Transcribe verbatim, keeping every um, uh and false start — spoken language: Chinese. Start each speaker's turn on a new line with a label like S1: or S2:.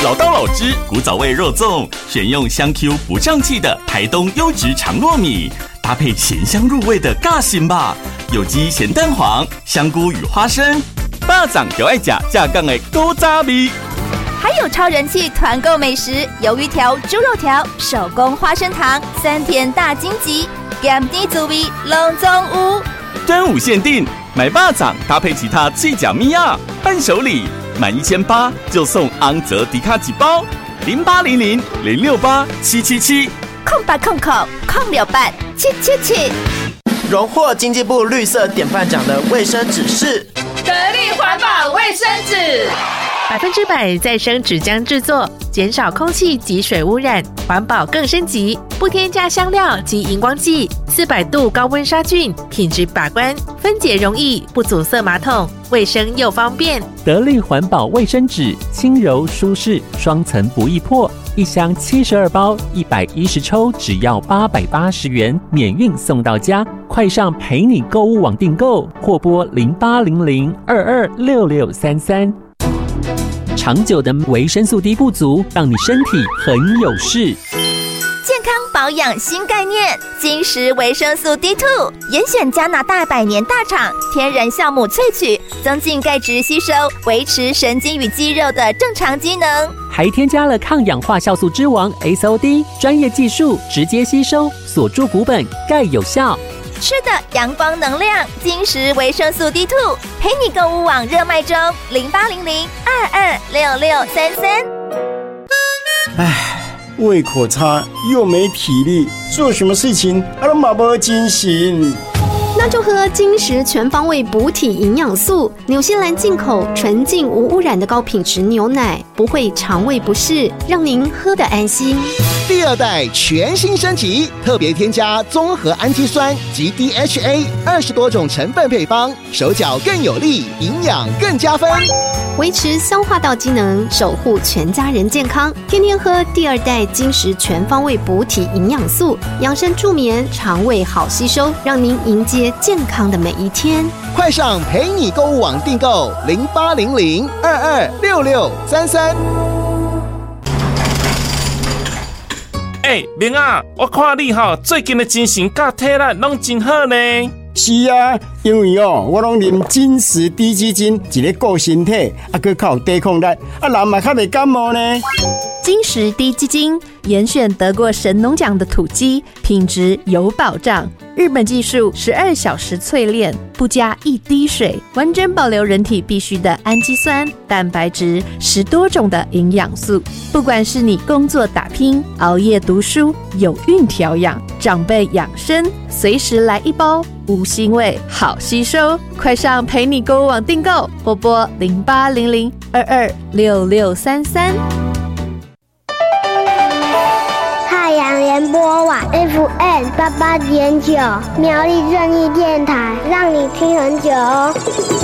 S1: 老道老汁古早味肉粽，选用香 Q 不胀气的台东优质长糯米，搭配咸香入味的尬心吧，有机咸蛋黄、香菇与花生，巴掌就爱吃架杠的古早味。
S2: 还有超人气团购美食，鱿鱼条、猪肉条、手工花生糖、三甜大荆棘，咸甜滋味拢总有。
S1: 端午限定，买巴掌搭配其他脆角米亚伴手礼，满一千八就送昂泽迪卡几包，零八零零零六八七七七，
S2: 空八空空空六八七七七。
S3: 荣获经济部绿色典范奖的卫生纸是
S4: 得力环保卫生纸。
S5: 百分之百再生纸浆制作，减少空气及水污染，环保更升级，不添加香料及荧光剂，四百度高温杀菌，品质把关，分解容易，不阻塞马桶，卫生又方便。
S6: 得力环保卫生纸，轻柔舒适，双层不易破，一箱七十二包，一百一十抽，只要八百八十元，免运送到家。快上陪你购物网订购，或拨零八零零二二六六三三。长久的维生素 D 不足，让你身体很有事。
S2: 健康保养新概念，金石维生素 D 二， 严选加拿大百年大厂天然酵母萃取，增进钙质吸收，维持神经与肌肉的正常机能。
S6: 还添加了抗氧化酵素之王 S O D， 专业技术直接吸收，锁住骨本，钙有效。
S2: 吃的阳光能量，金石维生素 D 二， 陪你购物网热卖中，零八零零二二六六三三。
S7: 唉，胃口差又没体力，做什么事情啊都没没精神。
S8: 那就喝金石全方位补体营养素，纽西兰进口纯净无污染的高品质牛奶，不会肠胃不适，让您喝得安心。
S9: 第二代全新升级，特别添加综合氨基酸及 D H A 二十多种成分配方，手脚更有力，营养更加分，
S8: 维持消化道机能，守护全家人健康。天天喝第二代金石全方位补体营养素，养生助眠，肠胃好吸收，让您迎接健康的每一天。
S9: 快上陪你购物网订购零八零零二二六六三三。
S10: 哎、欸，明啊，我看你哈最近的精神甲体力拢真好呢。
S7: 是啊，因为哦，我拢啉金石低基金，一个顾身体，啊，佮较有抵抗力，啊，人嘛较袂感冒呢。
S11: 金石低基金严选得过神农奖的土鸡，品质有保障。日本技术十二小时淬炼，不加一滴水，完整保留人体必需的氨基酸、蛋白质，十多种的营养素。不管是你工作打拼、熬夜读书、有孕调养、长辈养生，随时来一包，无腥味，好吸收。快上陪你购物网订购，或拨零八零零二二六六三三。
S12: 太阳联播网 F M 八八点九，苗栗正义电台，让你听很久哦。